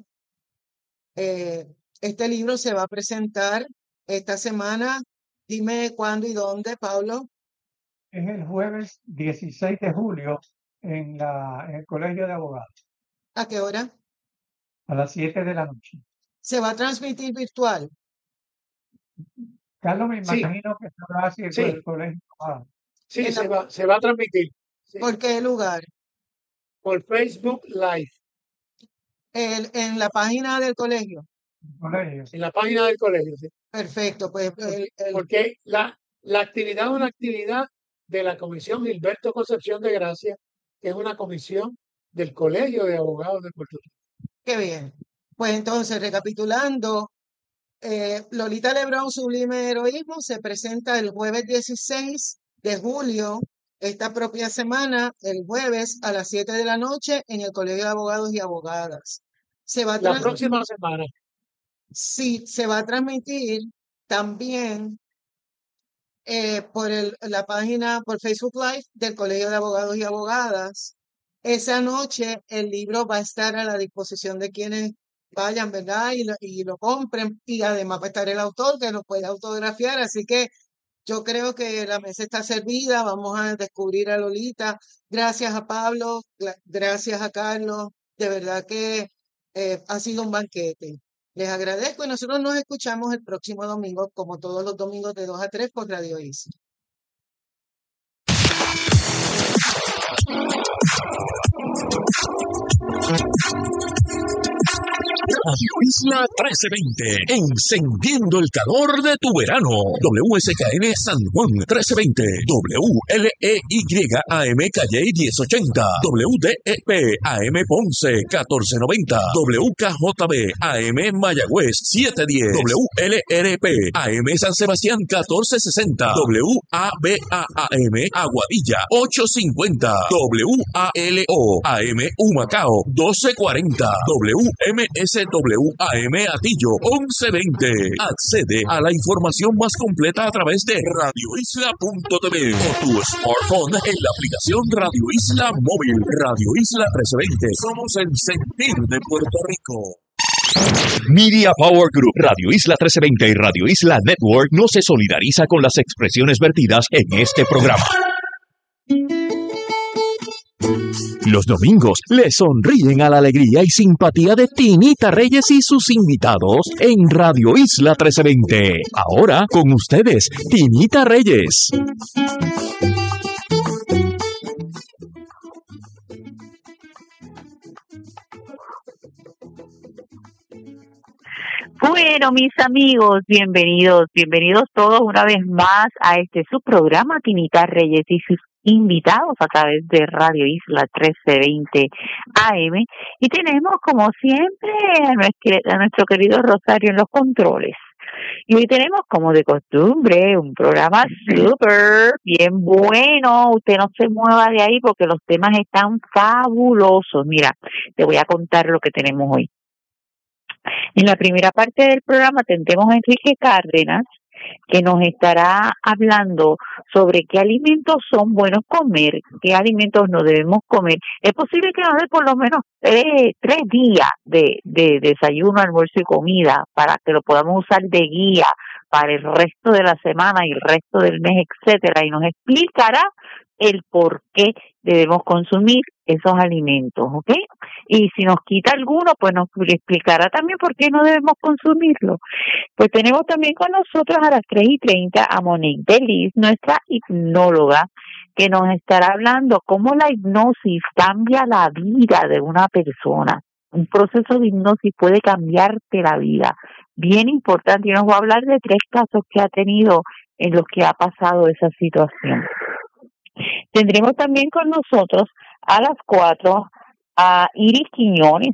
Este libro se va a presentar esta semana. Dime cuándo y dónde, Pablo. Es el jueves 16 de julio en el Colegio de Abogados, ¿A qué hora? a las 7 de la noche. Se va a transmitir virtual. Carlos, me Sí, imagino que sabrá si el sí, Colegio de Abogados. sí, En la, se va a transmitir. Sí, ¿Por qué lugar? por Facebook Live, En la página del colegio. El colegio. en la página del colegio. Sí. Perfecto, pues Porque la actividad es una actividad de la Comisión Gilberto Concepción de Gracia, que es una comisión del Colegio de Abogados de Puerto Rico. qué bien. Pues entonces, recapitulando, Lolita Lebrón, Sublime Heroísmo, se presenta el jueves 16 de julio, esta propia semana, el jueves a las 7 de la noche, en el Colegio de Abogados y Abogadas. La próxima semana. Sí, se va a transmitir también por la página, por Facebook Live del Colegio de Abogados y Abogadas. Esa noche el libro va a estar a la disposición de quienes vayan, ¿verdad? Y lo compren. Y además va a estar el autor que lo puede autografiar. Así que yo creo que la mesa está servida. Vamos a descubrir a Lolita. Gracias a Pablo, gracias a Carlos. De verdad que ha sido un banquete. Les agradezco y nosotros nos escuchamos el próximo domingo, como todos los domingos de 2 a 3 por Radio Isla. Radio Isla 1320, encendiendo el calor de tu verano. WSKN San Juan 1320, WLEYAM Calle 1080, WDEP AM Ponce 1490, WKJB AM Mayagüez 710, WLRP AM San Sebastián 1460, WABAM Aguadilla 850, WALO AM Humacao 1240, WMSWAM Atillo 1120. Accede a la información más completa a través de radioisla.tv o tu smartphone en la aplicación Radio Isla Móvil. Radio Isla 1320. Somos el sentir de Puerto Rico. Media Power Group, Radio Isla 1320 y Radio Isla Network no se solidariza con las expresiones vertidas en este programa. Los domingos le sonríen a la alegría y simpatía de Tinita Reyes y sus invitados en Radio Isla 1320. Ahora con ustedes, Tinita Reyes. Bueno, mis amigos, bienvenidos todos una vez más a este su programa, Tinita Reyes y sus invitados a través de Radio Isla 1320 AM. Y tenemos, como siempre, a nuestro querido Rosario en los controles. Y hoy tenemos, como de costumbre, un programa súper bien bueno. Usted no se mueva de ahí porque los temas están fabulosos. Mira, te voy a contar lo que tenemos hoy. En la primera parte del programa tendremos a Enrique Cárdenas, que nos estará hablando sobre qué alimentos son buenos comer, qué alimentos no debemos comer. Es posible que nos dé por lo menos 3 días de desayuno, almuerzo y comida para que lo podamos usar de guía para el resto de la semana y el resto del mes, etcétera, y nos explicará el por qué debemos consumir esos alimentos, ¿ok? Y si nos quita alguno, pues nos explicará también por qué no debemos consumirlo. Pues tenemos también con nosotros a las 3:30 a Monique Delis, nuestra hipnóloga, que nos estará hablando cómo la hipnosis cambia la vida de una persona. Un proceso de hipnosis puede cambiarte la vida. Bien importante, y nos va a hablar de 3 casos que ha tenido en los que ha pasado esa situación. Tendremos también con nosotros a las 4 a Iris Quiñones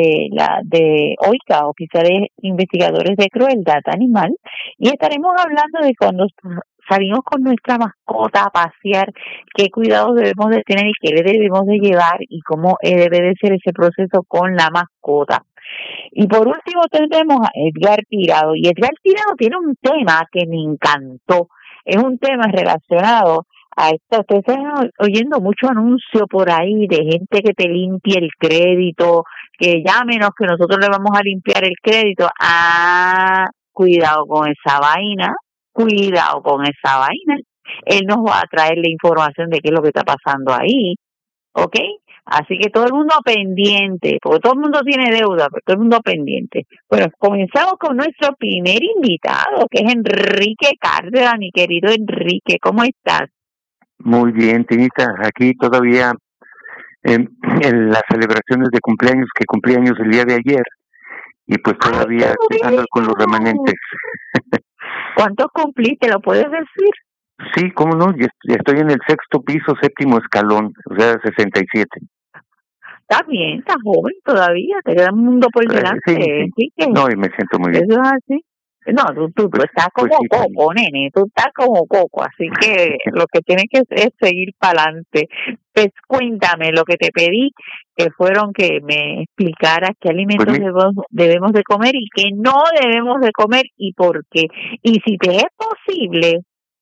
de OICA, Oficiales Investigadores de Crueldad Animal, y estaremos hablando de cuando salimos con nuestra mascota a pasear, qué cuidados debemos de tener y qué le debemos de llevar y cómo debe de ser ese proceso con la mascota. Y por último tendremos a Edgar Tirado, y Edgar Tirado tiene un tema que me encantó. Es un tema relacionado a esto, ustedes están oyendo mucho anuncio por ahí de gente que te limpia el crédito, que llámenos que nosotros le vamos a limpiar el crédito. Cuidado con esa vaina, cuidado con esa vaina. Él nos va a traer la información de qué es lo que está pasando ahí, ¿ok? Así que todo el mundo pendiente, porque todo el mundo tiene deuda, pero todo el mundo pendiente. Bueno, comenzamos con nuestro primer invitado, que es Enrique Cárdenas. Mi querido Enrique, ¿cómo estás? Muy bien, Tinita, aquí todavía en las celebraciones de cumpleaños, que cumplí años el día de ayer, y pues todavía ando con los remanentes. ¿Cuántos cumpliste? ¿Lo puedes decir? Sí, cómo no, ya estoy en el 6º piso, 7º escalón, o sea, 67. Está bien, estás joven todavía, te queda un mundo por delante. Sí. No, y me siento muy bien. Eso es así. No, tú estás como pues sí, coco, nene, tú estás como coco, así que lo que tienes que hacer es seguir para adelante. Pues cuéntame lo que te pedí, que fueron que me explicaras qué alimentos debemos de comer y qué no debemos de comer y por qué. Y si te es posible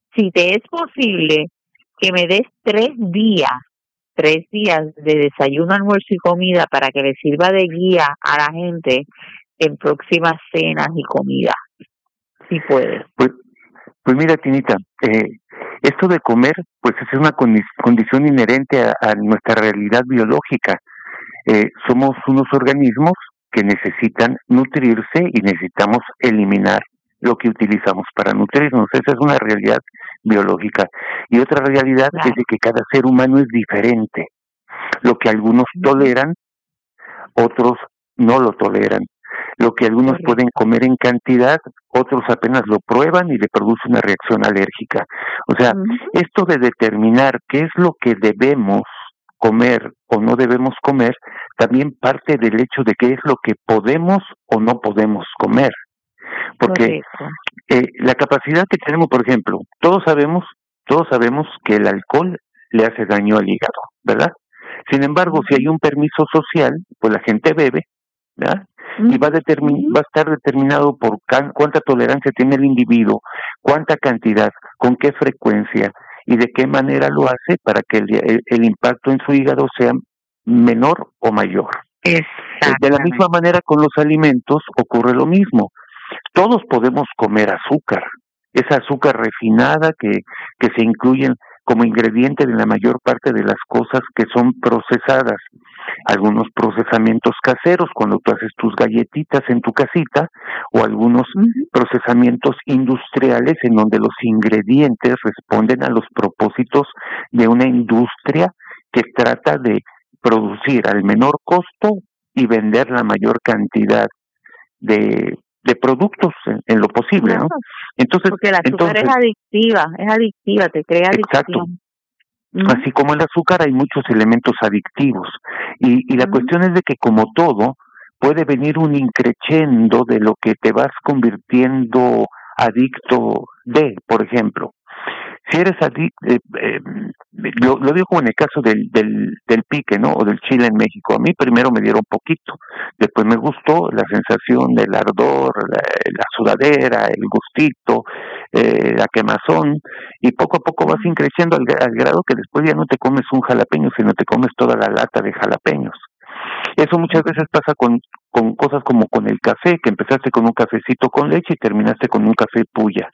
que me des 3 días de desayuno, almuerzo y comida para que le sirva de guía a la gente en próximas cenas y comidas. Si puedes. Pues mira, Tinita, esto de comer, pues es una condición inherente a nuestra realidad biológica. Somos unos organismos que necesitan nutrirse y necesitamos eliminar lo que utilizamos para nutrirnos. Esa es una realidad biológica. Y otra realidad es de que cada ser humano es diferente. Lo que algunos toleran, otros no lo toleran. Lo que algunos pueden comer en cantidad, otros apenas lo prueban y le produce una reacción alérgica. O sea, esto de determinar qué es lo que debemos comer o no debemos comer, también parte del hecho de qué es lo que podemos o no podemos comer. Porque la capacidad que tenemos, por ejemplo, todos sabemos que el alcohol le hace daño al hígado, ¿verdad? Sin embargo, si hay un permiso social, pues la gente bebe, ¿verdad? Y va a estar determinado por cuánta tolerancia tiene el individuo, cuánta cantidad, con qué frecuencia y de qué manera lo hace para que el impacto en su hígado sea menor o mayor. De la misma manera con los alimentos ocurre lo mismo. Todos podemos comer azúcar, esa azúcar refinada que se incluyen como ingrediente de la mayor parte de las cosas que son procesadas. Algunos procesamientos caseros, cuando tú haces tus galletitas en tu casita, o algunos procesamientos industriales en donde los ingredientes responden a los propósitos de una industria que trata de producir al menor costo y vender la mayor cantidad de productos en lo posible, ¿no? Entonces, porque el azúcar es adictiva, te crea adicción. Exacto. Así como el azúcar hay muchos elementos adictivos y la cuestión es de que como todo puede venir un increchendo de lo que te vas convirtiendo adicto de, por ejemplo. Si eres adicto, lo digo como en el caso del pique, ¿no? O del chile en México. A mí primero me dieron poquito, después me gustó la sensación del ardor, la sudadera, el gustito, la quemazón, y poco a poco vas increciendo al grado que después ya no te comes un jalapeño, sino te comes toda la lata de jalapeños. Eso muchas veces pasa con cosas como con el café, que empezaste con un cafecito con leche y terminaste con un café puya.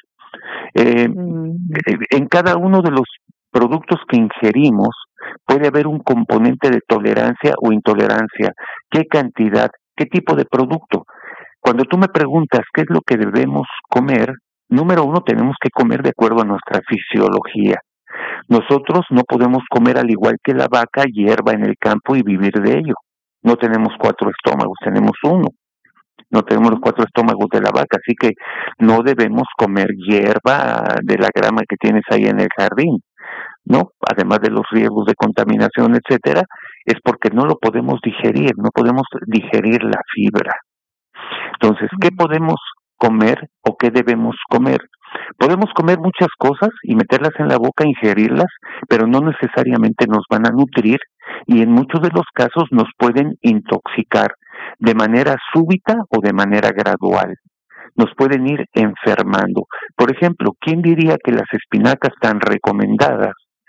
En cada uno de los productos que ingerimos puede haber un componente de tolerancia o intolerancia. ¿Qué cantidad? ¿Qué tipo de producto? Cuando tú me preguntas qué es lo que debemos comer, número uno, tenemos que comer de acuerdo a nuestra fisiología. Nosotros no podemos comer al igual que la vaca hierba en el campo y vivir de ello. No tenemos 4 estómagos, tenemos uno. No tenemos los 4 estómagos de la vaca, así que no debemos comer hierba de la grama que tienes ahí en el jardín, ¿no? Además de los riesgos de contaminación, etcétera, es porque no lo podemos digerir, no podemos digerir la fibra. Entonces, ¿qué podemos comer o qué debemos comer? Podemos comer muchas cosas y meterlas en la boca, ingerirlas, pero no necesariamente nos van a nutrir y en muchos de los casos nos pueden intoxicar de manera súbita o de manera gradual. Nos pueden ir enfermando. Por ejemplo, ¿quién diría que las espinacas tan recomendadas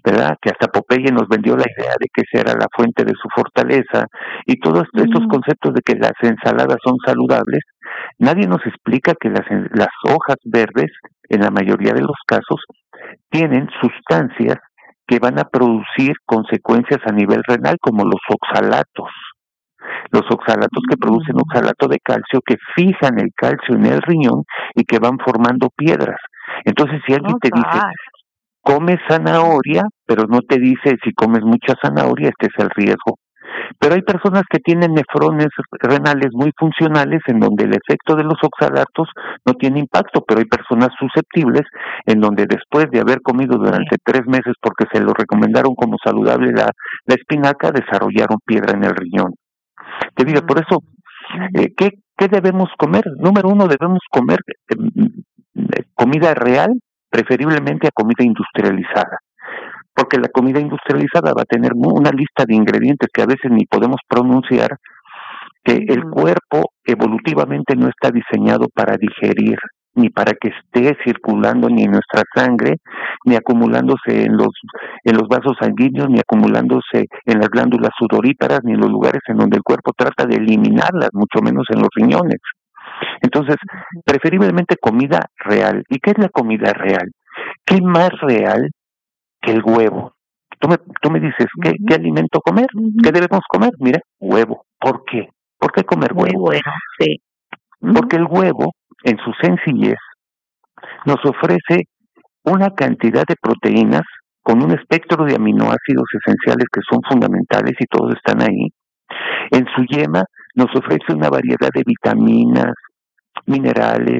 ¿verdad? Que hasta Popeye nos vendió la idea de que esa era la fuente de su fortaleza, y todos estos conceptos de que las ensaladas son saludables. Nadie nos explica que las hojas verdes, en la mayoría de los casos, tienen sustancias que van a producir consecuencias a nivel renal, como los oxalatos. Los oxalatos que producen oxalato de calcio, que fijan el calcio en el riñón y que van formando piedras. Entonces, si alguien te dice, come zanahoria, pero no te dice si comes mucha zanahoria, este es el riesgo. Pero hay personas que tienen nefrones renales muy funcionales, en donde el efecto de los oxalatos no tiene impacto, pero hay personas susceptibles en donde después de haber comido durante 3 meses, porque se lo recomendaron como saludable la espinaca, desarrollaron piedra en el riñón. Debido, por eso, ¿qué debemos comer? Número 1, debemos comer comida real, preferiblemente a comida industrializada, porque la comida industrializada va a tener una lista de ingredientes que a veces ni podemos pronunciar, que el cuerpo evolutivamente no está diseñado para digerir, ni para que esté circulando ni en nuestra sangre, ni acumulándose en los vasos sanguíneos, ni acumulándose en las glándulas sudoríparas, ni en los lugares en donde el cuerpo trata de eliminarlas, mucho menos en los riñones. Entonces, preferiblemente comida real. ¿Y qué es la comida real? ¿Qué más real que el huevo? Tú me dices, ¿qué alimento comer? ¿Qué debemos comer? Mira, huevo. ¿Por qué? ¿Por qué comer huevo? Muy bueno, sí. Porque el huevo, en su sencillez, nos ofrece una cantidad de proteínas con un espectro de aminoácidos esenciales que son fundamentales y todos están ahí. En su yema nos ofrece una variedad de vitaminas, minerales,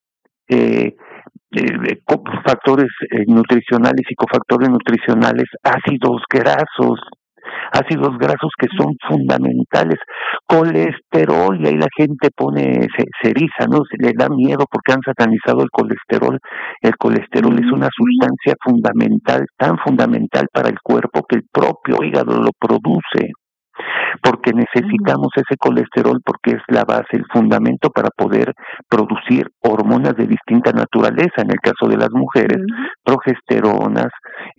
factores nutricionales y cofactores nutricionales, ácidos grasos que son fundamentales, colesterol, y ahí la gente se eriza, ¿no? Se le da miedo porque han satanizado el colesterol. El colesterol es una sustancia fundamental, tan fundamental para el cuerpo que el propio hígado lo produce, porque necesitamos ese colesterol, porque es la base, el fundamento para poder producir hormonas de distinta naturaleza. En el caso de las mujeres, progesteronas,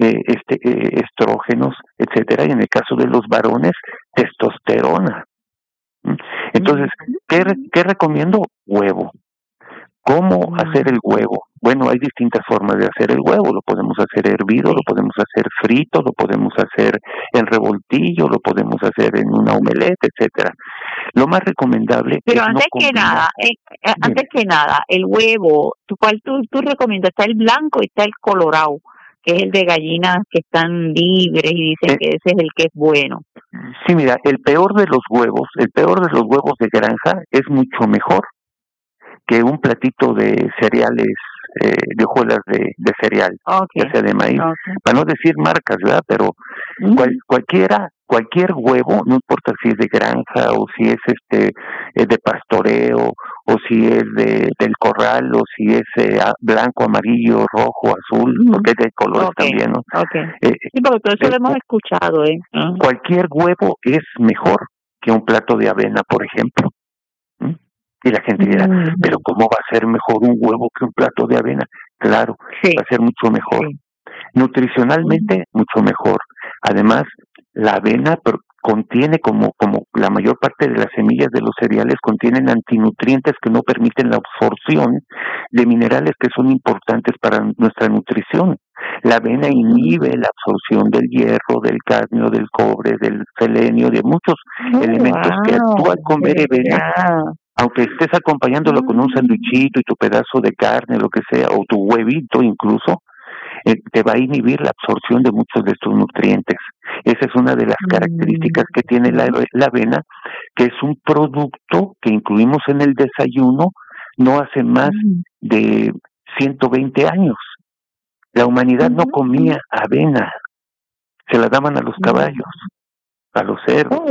estrógenos, etcétera, y en el caso de los varones, testosterona. Entonces, ¿qué recomiendo? Huevo. ¿Cómo hacer el huevo? Bueno, hay distintas formas de hacer el huevo. Lo podemos hacer hervido, lo podemos hacer frito, lo podemos hacer en revoltillo, lo podemos hacer en una omelette, etcétera. Lo más recomendable pero es antes que nada, el huevo, ¿cuál tú recomiendas? Está el blanco y está el colorado, que es el de gallinas que están libres y dicen que ese es el que es bueno. Sí, mira, el peor de los huevos de granja es mucho mejor que un platito de cereales, de hojuelas de cereal, ya sea de maíz, para no decir marcas, ¿verdad? Pero cualquier huevo, no importa si es de granja o si es de pastoreo, o si es del corral, o si es blanco, amarillo, rojo, azul, porque hay de colores también, ¿no? Sí, porque todo eso lo hemos escuchado, Cualquier huevo es mejor que un plato de avena, por ejemplo. Y la gente dirá, pero ¿cómo va a ser mejor un huevo que un plato de avena? Claro, va a ser mucho mejor. Nutricionalmente, mucho mejor. Además, la avena contiene, como la mayor parte de las semillas de los cereales, contienen antinutrientes que no permiten la absorción de minerales que son importantes para nuestra nutrición. La avena inhibe la absorción del hierro, del cadmio, del cobre, del selenio, de muchos elementos que tú al comer avena, aunque estés acompañándolo con un sandwichito y tu pedazo de carne, lo que sea, o tu huevito incluso, te va a inhibir la absorción de muchos de estos nutrientes. Esa es una de las características que tiene la avena, que es un producto que incluimos en el desayuno no hace más de 120 años. La humanidad no comía avena, se la daban a los caballos, a los cerdos.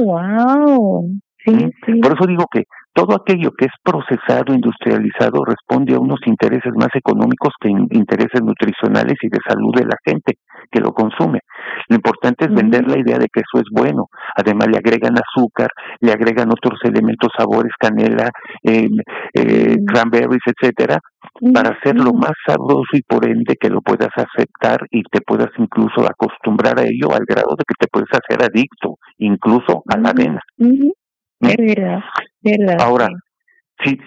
Por eso digo que todo aquello que es procesado, industrializado, responde a unos intereses más económicos que intereses nutricionales y de salud de la gente que lo consume. Lo importante es vender la idea de que eso es bueno. Además le agregan azúcar, le agregan otros elementos, sabores, canela, cranberries, etcétera, para hacerlo más sabroso y por ende que lo puedas aceptar y te puedas incluso acostumbrar a ello al grado de que te puedes hacer adicto, incluso a la avena. Es verdad, Ahora, sí.